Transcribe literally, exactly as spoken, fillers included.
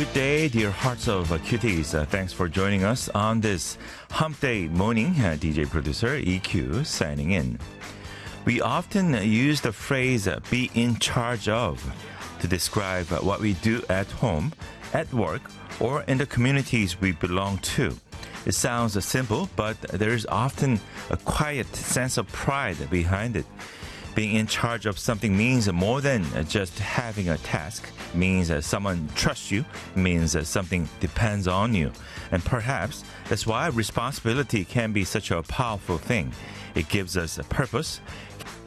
Good day, dear hearts of uh, cuties. Uh, thanks for joining us on this hump day morning. Uh, D J producer E Q signing in. We often use the phrase uh, be in charge of to describe uh, what we do at home, at work, or in the communities we belong to. It sounds uh, simple, but there is often a quiet sense of pride behind it. Being in charge of something means more than just having a task. It means that someone trusts you. It means that something depends on you. And perhaps that's why responsibility can be such a powerful thing. It gives us a purpose,